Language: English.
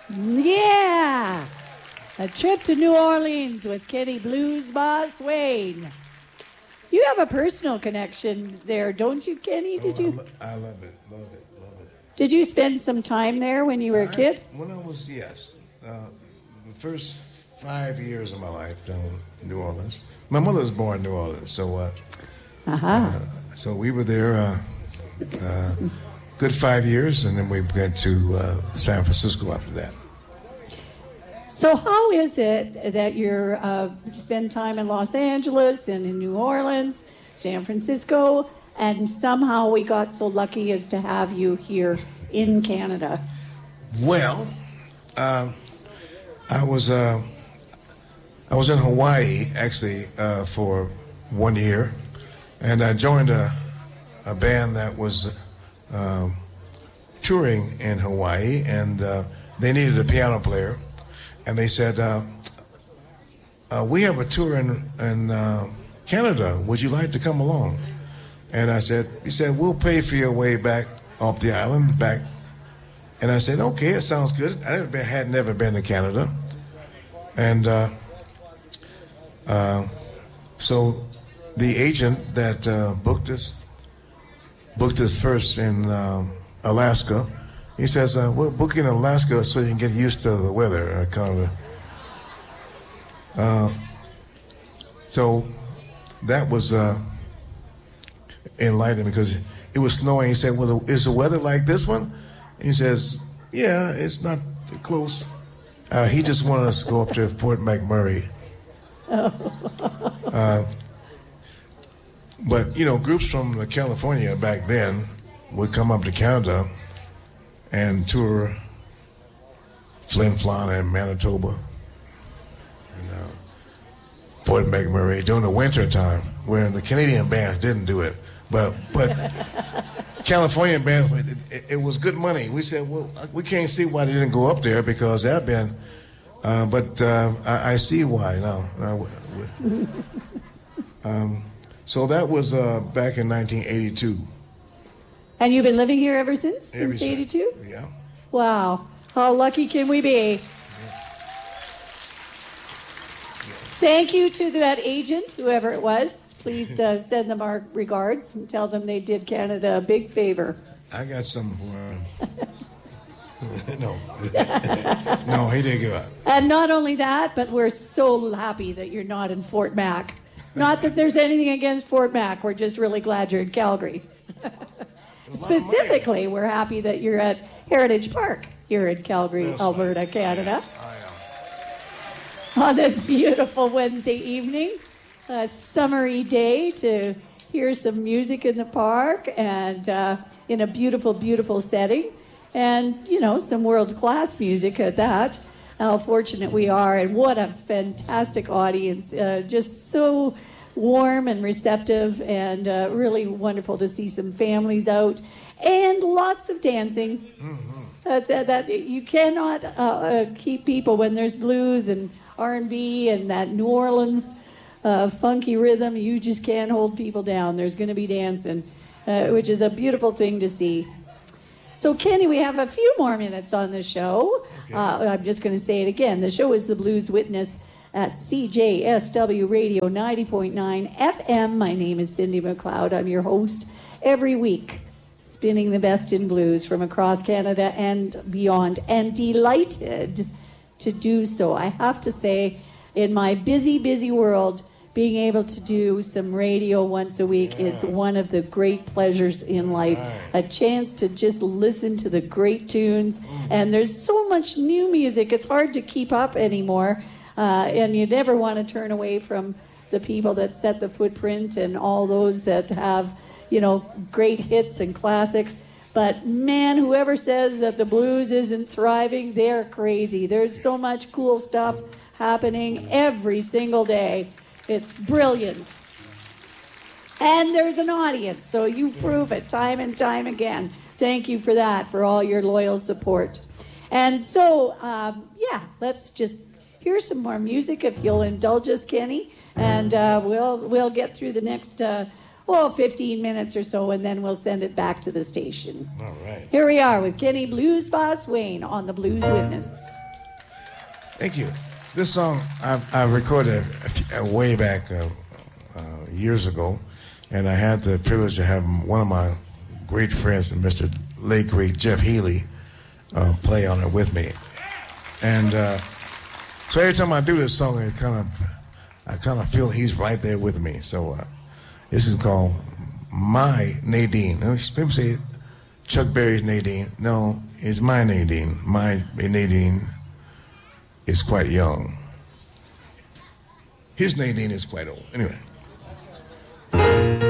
Yeah! A trip to New Orleans with Kenny Blues Boss Wayne. You have a personal connection there, don't you, Kenny? Did you? I love it, love it, love it. Did you spend some time there when you were a kid? When I was, yes. The first 5 years of my life down in New Orleans. My mother was born in New Orleans, so so we were there good 5 years, and then we went to San Francisco after that. So how is it that you're spend time in Los Angeles and in New Orleans, San Francisco, and somehow we got so lucky as to have you here in Canada? Well, I was in Hawaii actually for 1 year, and I joined a band that was touring in Hawaii, and they needed a piano player. And they said, we have a tour in Canada. Would you like to come along? And he said, we'll pay for your way back off the island, back. And I said, okay, it sounds good. I had never been to Canada. And so the agent that booked us first in Alaska. He says, we're booking Alaska so you can get used to the weather. So that was enlightening because it was snowing. He said, well, is the weather like this one? He says, yeah, it's not close. He just wanted us to go up to Fort McMurray. But, groups from California back then would come up to Canada and tour Flin Flon and Manitoba and Fort McMurray during the winter time, where the Canadian bands didn't do it, but California bands, it was good money. We said, well, we can't see why they didn't go up there because that band, but I see why now. So that was back in 1982. And you've been living here ever since? Since 82? Yeah. Wow. How lucky can we be? Thank you to that agent, whoever it was. Please send them our regards and tell them they did Canada a big favor. I got some for No. No, he didn't give up. And not only that, but we're so happy that you're not in Fort Mac. Not that there's anything against Fort Mac. We're just really glad you're in Calgary. Specifically, we're happy that you're at Heritage Park here in Calgary, that's Alberta, right. Canada. On this beautiful Wednesday evening, a summery day to hear some music in the park and in a beautiful, beautiful setting. And, some world-class music at that. How fortunate we are, and what a fantastic audience. Just so warm and receptive, and really wonderful to see some families out, and lots of dancing. Mm-hmm. That you cannot keep people when there's blues and R&B and that New Orleans funky rhythm. You just can't hold people down. There's going to be dancing, which is a beautiful thing to see. So, Kenny, we have a few more minutes on the show. Okay. I'm just going to say it again. The show is The Blues Witness at CJSW Radio 90.9 FM. My name is Cindy McLeod. I'm your host every week, spinning the best in blues from across Canada and beyond, and delighted to do so. I have to say, in my busy, busy world, being able to do some radio once a week is one of the great pleasures in life. A chance to just listen to the great tunes. And there's so much new music, it's hard to keep up anymore. And you never want to turn away from the people that set the footprint and all those that have, great hits and classics. But man, whoever says that the blues isn't thriving, they're crazy. There's so much cool stuff happening every single day. It's brilliant. And there's an audience, so you prove it time and time again. Thank you for that, for all your loyal support. And so, let's just hear some more music if you'll indulge us, Kenny. And we'll get through the next oh, 15 minutes or so, and then we'll send it back to the station. All right. Here we are with Kenny Blues Boss Wayne on the Blues Witness. Thank you. This song I recorded way back years ago, and I had the privilege to have one of my great friends, Mr. late great Jeff Healey, play on it with me. And so every time I do this song, I kind of feel he's right there with me. So this is called My Nadine. People say Chuck Berry's Nadine. No, it's my Nadine. My Nadine is quite young. His Nadine is quite old. Anyway.